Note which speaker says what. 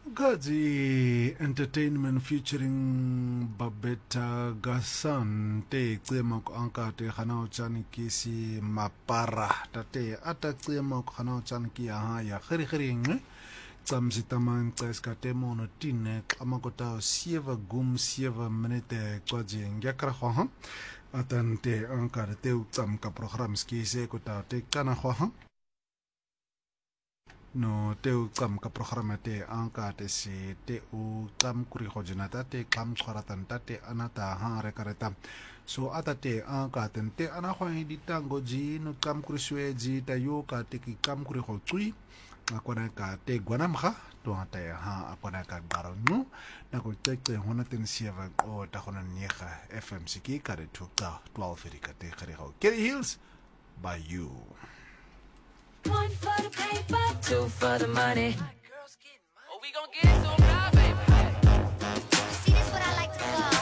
Speaker 1: Kazi Entertainment featuring Babetta Gassan te tsema ko anka te khana o tsani kisi mapara tate ata tsema ko khana o tsani ki ha ya khiri khiri nge tsamsi tamang tseska te mono tine kamakota 7 gum 7 minute kwaji ngakra kho atan te anka te tsam ka program ski se ko ta te kana kho no te u tsam ka programa te anka te si te u tsam kuri hojinata te kam tshwaratan ta te anata ha re kareta so ata te anka te ana khwa di tango ji no kam kuri sweji ta yo ka te ki kam kuri ho tsui akwana ka te gwanam kha to ata ya ha akwana ka baro no na ko tete hona ten sieva o ta hona niega FMC ki ka re tukta 12 ka te khare ho Kerry Hills by you.
Speaker 2: One for the paper, two for the money. Oh, we gon' get it to 'em.